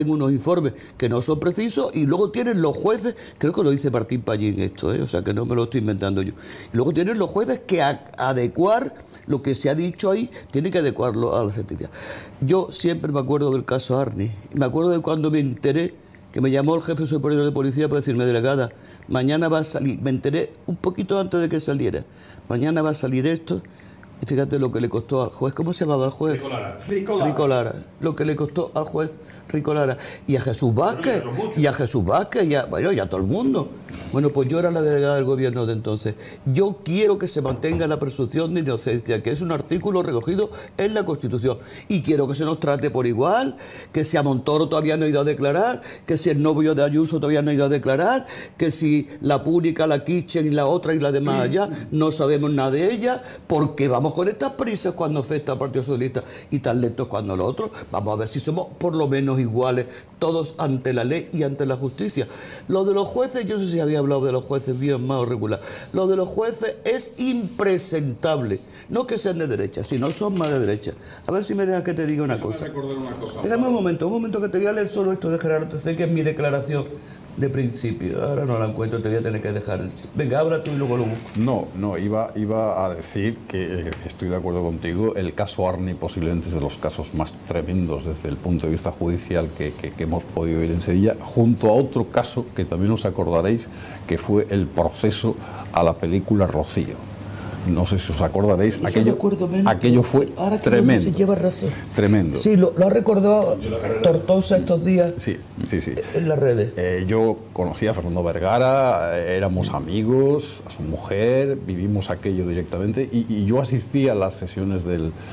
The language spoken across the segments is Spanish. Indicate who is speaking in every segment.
Speaker 1: unos informes que no son precisos, y luego tienen los jueces, creo que lo dice Martín Pallín esto, o sea que no me lo estoy inventando yo, y luego tienen los jueces que adecuar lo que se ha dicho ahí, tienen que adecuarlo a la sentencia. Yo siempre me acuerdo del caso Arni, me acuerdo de cuando me enteré que me llamó el jefe superior de policía para decirme: delegada, mañana va a salir, me enteré un poquito antes de que saliera, mañana va a salir esto. Y fíjate lo que le costó al juez. ¿Cómo se llamaba el juez? Rico Lara. Lo que le costó al juez Rico Lara. Y a Jesús Vázquez. Y a Jesús Vázquez. Y a todo el mundo. Bueno, pues yo era la delegada del gobierno de entonces. Yo quiero que se mantenga la presunción de inocencia, que es un artículo recogido en la Constitución. Y quiero que se nos trate por igual, que si a Montoro todavía no ha ido a declarar, que si el novio de Ayuso todavía no ha ido a declarar, que si la Púnica, la Kitchen y la otra y la demás allá, no sabemos nada de ella, porque vamos con estas prisas cuando afecta al Partido Socialista y tan lentos cuando los otros. Vamos a ver si somos por lo menos iguales todos ante la ley y ante la justicia. Lo de los jueces, yo no sé si había hablado de los jueces bien, más o regular. Lo de los jueces es impresentable. No que sean de derecha, sino son más de derecha. A ver si me dejas que te diga una cosa. Déjame un momento que te voy a leer solo esto de Gerardo TC, que es mi declaración de principio. Ahora no la encuentro, te voy a tener que dejar. Venga, habla tú y luego lo busco.
Speaker 2: No, iba a decir que estoy de acuerdo contigo. El caso Arni posiblemente es de los casos más tremendos desde el punto de vista judicial que hemos podido ver en Sevilla, junto a otro caso que también os acordaréis, que fue el proceso a la película Rocío. No sé si os acordaréis, aquello fue tremendo.
Speaker 1: Se lleva razón.
Speaker 2: Tremendo.
Speaker 1: Sí, lo ha recordado Tortosa estos días.
Speaker 2: Sí.
Speaker 1: En las redes.
Speaker 2: Yo conocí a Fernando Vergara, éramos amigos, a su mujer, vivimos aquello directamente, y yo asistí a las sesiones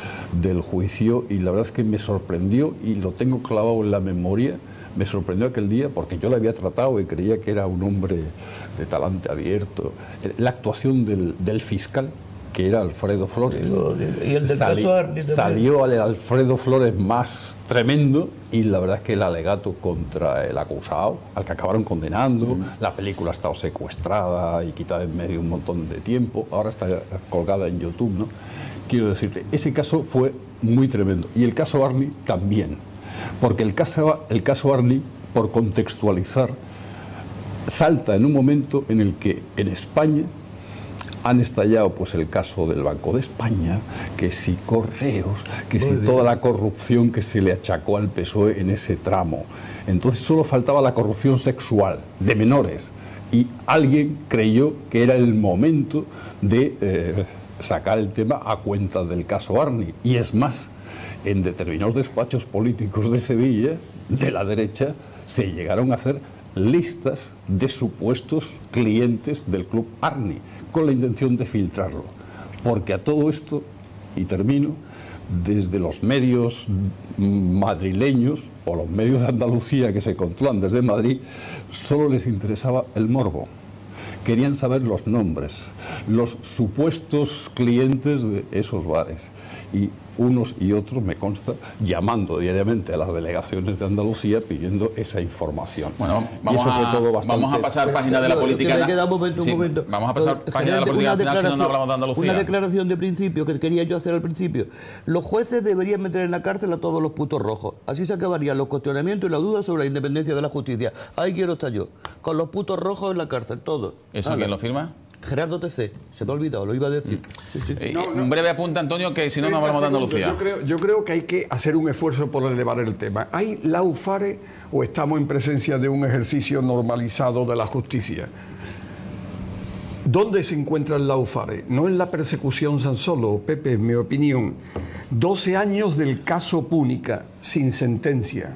Speaker 2: del juicio, y la verdad es que me sorprendió, y lo tengo clavado en la memoria. Me sorprendió aquel día porque yo le había tratado y creía que era un hombre de talante abierto. La actuación del fiscal, que era Alfredo Flores.
Speaker 1: Y el del caso Arni
Speaker 2: salió al Alfredo Flores más tremendo, y la verdad es que el alegato contra el acusado, al que acabaron condenando, la película ha estado secuestrada y quitada en medio un montón de tiempo, ahora está colgada en YouTube, ¿no? Quiero decirte, ese caso fue muy tremendo, y el caso Arni también. Porque el caso Arni, por contextualizar, salta en un momento en el que en España han estallado pues el caso del Banco de España, que si Correos, que si toda la corrupción que se le achacó al PSOE en ese tramo. Entonces solo faltaba la corrupción sexual de menores, y alguien creyó que era el momento de sacar el tema a cuenta del caso Arni. Y es más, en determinados despachos políticos de Sevilla, de la derecha, se llegaron a hacer listas de supuestos clientes del Club Arni, con la intención de filtrarlo. Porque a todo esto, y termino, desde los medios madrileños o los medios de Andalucía que se controlan desde Madrid, solo les interesaba el morbo. Querían saber los nombres, los supuestos clientes de esos bares. Y unos y otros, me consta, llamando diariamente a las delegaciones de Andalucía pidiendo esa información.
Speaker 3: Bueno, vamos a pasar página de la política.
Speaker 1: Un momento.
Speaker 3: Vamos a pasar página de la política nacional, si no hablamos de Andalucía.
Speaker 1: Una declaración de principio que quería yo hacer al principio. Los jueces deberían meter en la cárcel a todos los putos rojos. Así se acabarían los cuestionamientos y la duda sobre la independencia de la justicia. Ahí quiero estar yo, con los putos rojos en la cárcel, todos.
Speaker 3: ¿Eso quién lo firma?
Speaker 1: Gerardo TC, se me ha olvidado, lo iba a decir.
Speaker 3: Un breve apunte, Antonio, que si no, no hablamos de Andalucía.
Speaker 4: Yo creo que hay que hacer un esfuerzo por elevar el tema. ¿Hay laufare o estamos en presencia de un ejercicio normalizado de la justicia? ¿Dónde se encuentra el laufare? No en la persecución tan solo, Pepe, en mi opinión. 12 años del caso Púnica, sin sentencia.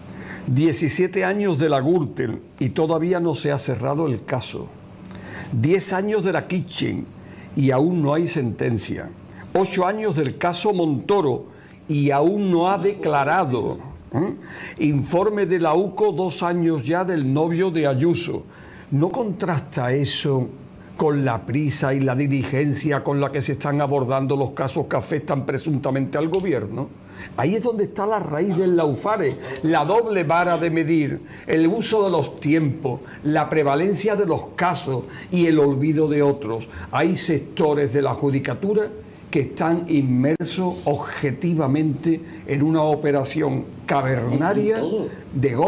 Speaker 4: 17 años de la Gürtel y todavía no se ha cerrado el caso. 10 años de la Kitchen y aún no hay sentencia. 8 años del caso Montoro y aún no ha declarado. Informe de la UCO, 2 años ya del novio de Ayuso. ¿No contrasta eso con la prisa y la diligencia con la que se están abordando los casos que afectan presuntamente al gobierno? Ahí es donde está la raíz del laufare, la doble vara de medir, el uso de los tiempos, la prevalencia de los casos y el olvido de otros. Hay sectores de la judicatura que están inmersos objetivamente en una operación cavernaria de